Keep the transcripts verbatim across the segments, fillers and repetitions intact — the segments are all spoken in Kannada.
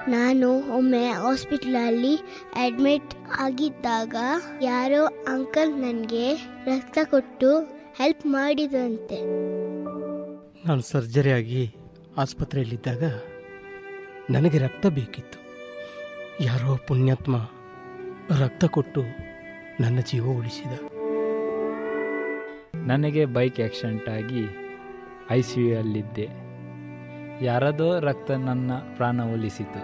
ನಾನು ಒಮ್ಮೆ ಹಾಸ್ಪಿಟ್ಲಲ್ಲಿ ಅಡ್ಮಿಟ್ ಆಗಿದ್ದಾಗ ಯಾರೋ ಅಂಕಲ್ ನನಗೆ ರಕ್ತ ಕೊಟ್ಟು ಹೆಲ್ಪ್ ಮಾಡಿದಂತೆ. ನಾನು ಸರ್ಜರಿಯಾಗಿ ಆಸ್ಪತ್ರೆಯಲ್ಲಿದ್ದಾಗ ನನಗೆ ರಕ್ತ ಬೇಕಿತ್ತು. ಯಾರೋ ಪುಣ್ಯಾತ್ಮ ರಕ್ತ ಕೊಟ್ಟು ನನ್ನ ಜೀವ ಉಳಿಸಿದ. ನನಗೆ ಬೈಕ್ ಆಕ್ಸಿಡೆಂಟ್ ಆಗಿ ಐ ಸಿ ಯು ಯಲ್ಲಿದ್ದೆ. ಯಾರದೋ ರಕ್ತ ನನ್ನ ಪ್ರಾಣ ಉಳಿಸಿತು.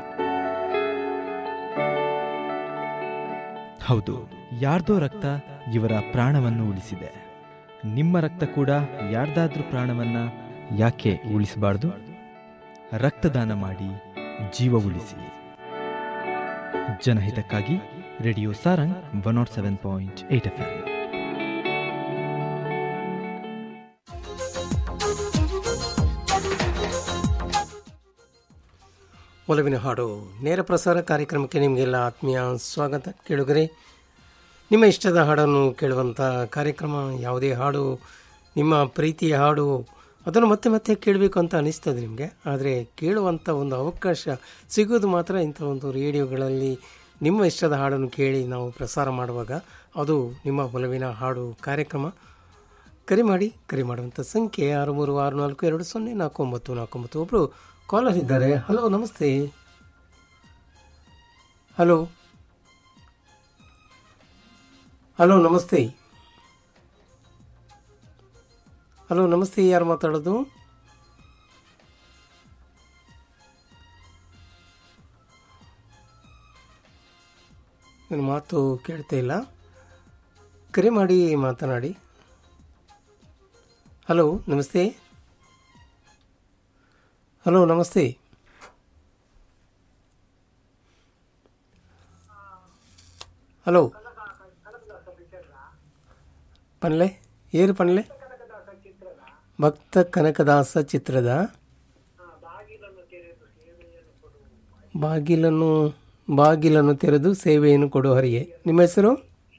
ಹೌದು, ಯಾರ್ದೋ ರಕ್ತ ಇವರ ಪ್ರಾಣವನ್ನು ಉಳಿಸಿದೆ. ನಿಮ್ಮ ರಕ್ತ ಕೂಡ ಯಾರ್ದಾದ್ರೂ ಪ್ರಾಣವನ್ನ ಯಾಕೆ ಉಳಿಸಬಾರ್ದು? ರಕ್ತದಾನ ಮಾಡಿ ಜೀವ ಉಳಿಸಿ. ಜನಹಿತಕ್ಕಾಗಿ radio Sarang one not seven point eight F M. ಒಲವಿನ ಹಾಡು ನೇರ ಪ್ರಸಾರ ಕಾರ್ಯಕ್ರಮಕ್ಕೆ ನಿಮಗೆಲ್ಲ ಆತ್ಮೀಯ ಸ್ವಾಗತ. ಕೇಳುಗರೆ, ನಿಮ್ಮ ಇಷ್ಟದ ಹಾಡನ್ನು ಕೇಳುವಂಥ ಕಾರ್ಯಕ್ರಮ. ಯಾವುದೇ ಹಾಡು ನಿಮ್ಮ ಪ್ರೀತಿಯ ಹಾಡು ಅದನ್ನು ಮತ್ತೆ ಮತ್ತೆ ಕೇಳಬೇಕು ಅಂತ ಅನಿಸ್ತದೆ ನಿಮಗೆ. ಆದರೆ ಕೇಳುವಂಥ ಒಂದು ಅವಕಾಶ ಸಿಗೋದು ಮಾತ್ರ ಇಂಥ ಒಂದು ರೇಡಿಯೋಗಳಲ್ಲಿ. ನಿಮ್ಮ ಇಷ್ಟದ ಹಾಡನ್ನು ಕೇಳಿ ನಾವು ಪ್ರಸಾರ ಮಾಡುವಾಗ ಅದು ನಿಮ್ಮ ಒಲವಿನ ಹಾಡು ಕಾರ್ಯಕ್ರಮ. ಕರೆ ಮಾಡಿ. ಕರೆ ಮಾಡುವಂಥ ಸಂಖ್ಯೆ ಆರು ಮೂರು ಆರು ನಾಲ್ಕು ಎರಡು ಸೊನ್ನೆ ನಾಲ್ಕು ಒಂಬತ್ತು ನಾಲ್ಕು ಒಂಬತ್ತು. ಒಬ್ಬರು ಕಾಲರ್ ಇದ್ದಾರೆ. ಹಲೋ, ನಮಸ್ತೆ. ಹಲೋ ಹಲೋ ನಮಸ್ತೆ. ಹಲೋ ನಮಸ್ತೆ. ಯಾರು ಮಾತಾಡೋದು? ನನ್ನ ಮಾತು ಕೇಳ್ತಾ ಇಲ್ಲ. ಕರೆ ಮಾಡಿ ಮಾತನಾಡಿ. ಹಲೋ ನಮಸ್ತೆ. ಹಲೋ ನಮಸ್ತೆ. ಹಲೋ ಪನ್ಲೆ ಏರು ಪನ್ಲೆ ಭಕ್ತ ಕನಕದಾಸ ಚಿತ್ರದ ಬಾಗಿಲನ್ನು ಬಾಗಿಲನ್ನು ತೆರೆದು ಸೇವೆಯನ್ನು ಕೊಡು ಹರಿಯೇ. ನಿಮ್ಮ ಹೆಸರು?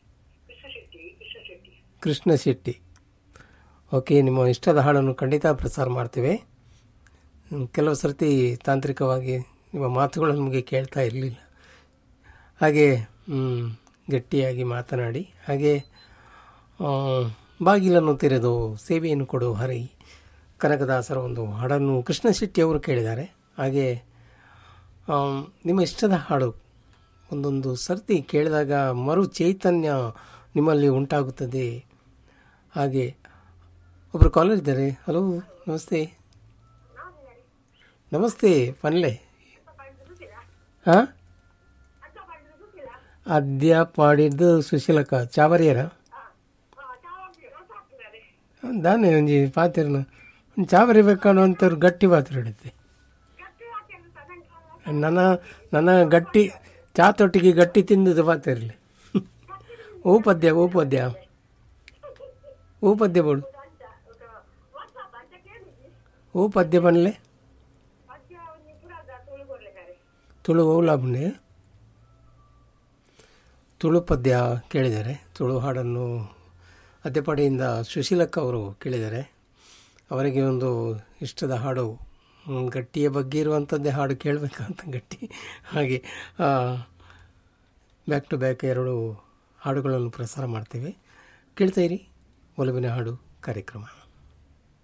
ಕೃಷ್ಣ ಶೆಟ್ಟಿ. ಓಕೆ, ನಿಮ್ಮ ಇಷ್ಟದ ಹಾಡನ್ನು ಖಂಡಿತ ಪ್ರಸಾರ ಮಾಡ್ತೇವೆ. ಕೆಲವು ಸರ್ತಿ ತಾಂತ್ರಿಕವಾಗಿ ನಿಮ್ಮ ಮಾತುಗಳು ನಮಗೆ ಕೇಳ್ತಾ ಇರಲಿಲ್ಲ. ಹಾಗೆ ಗಟ್ಟಿಯಾಗಿ ಮಾತನಾಡಿ. ಹಾಗೆ ಬಾಗಿಲನ್ನು ತೆರೆದು ಸೇವೆಯನ್ನು ಕೊಡು ಹರಿ ಕನಕದಾಸರ ಒಂದು ಹಾಡನ್ನು ಕೃಷ್ಣ ಶೆಟ್ಟಿ ಅವರು ಕೇಳಿದ್ದಾರೆ. ಹಾಗೆ ನಿಮ್ಮ ಇಷ್ಟದ ಹಾಡು ಒಂದೊಂದು ಸರ್ತಿ ಕೇಳಿದಾಗ ಮರು ಚೈತನ್ಯ ನಿಮ್ಮಲ್ಲಿ ಉಂಟಾಗುತ್ತದೆ. ಹಾಗೆ ಒಬ್ಬರು ಕಾಲರ್ ಇದ್ದಾರೆ. ಹಲೋ ನಮಸ್ತೆ. ನಮಸ್ತೆ ಪನ್ಲೆ. ಹಾಂ, ಅದ್ಯ ಪಾಡಿದ್ದು ಸುಶೀಲಕ್ಕ ಚಾವರಿಯರ ದಾನೆ ಒಂಜಿ ಪಾತಿರ್ನ ಒಂದು ಚಾವರಿ ಬೇಕಾಣೋ ಅಂತವ್ರು ಗಟ್ಟಿ ಪಾತ್ರೆ ಹಿಡಿತೆ. ನನ್ನ ನನ್ನ ಗಟ್ಟಿ ಚಾ ತೊಟ್ಟಿಗೆ ಗಟ್ಟಿ ತಿಂದದ್ದು ಪಾತಿರಲಿ. ಹೂ ಪದ್ಯ ಹೂ ಪದ್ಯ ಹೂ ಪದ್ಯ ಬೋಡು ಹೂ ಪದ್ಯ ಬನ್ಲೆ ತುಳು ಓಲಾಬುಂಡೆ ತುಳು ಪದ್ಯ ಕೇಳಿದ್ದಾರೆ. ತುಳು ಹಾಡನ್ನು ಅದ್ದೆಪಾಡಿಯಿಂದ ಸುಶೀಲಕ್ಕ ಅವರು ಕೇಳಿದ್ದಾರೆ. ಅವರಿಗೆ ಒಂದು ಇಷ್ಟದ ಹಾಡು ಗಟ್ಟಿಯ ಬಗ್ಗೆ ಇರುವಂಥದ್ದೇ ಹಾಡು ಕೇಳಬೇಕಂತ ಗಟ್ಟಿ. ಹಾಗೆ ಬ್ಯಾಕ್ ಟು ಬ್ಯಾಕ್ ಎರಡು ಹಾಡುಗಳನ್ನು ಪ್ರಸಾರ ಮಾಡ್ತೇವೆ. ಕೇಳ್ತಾ ಇರಿ ಒಲವಿನ ಹಾಡು ಕಾರ್ಯಕ್ರಮ.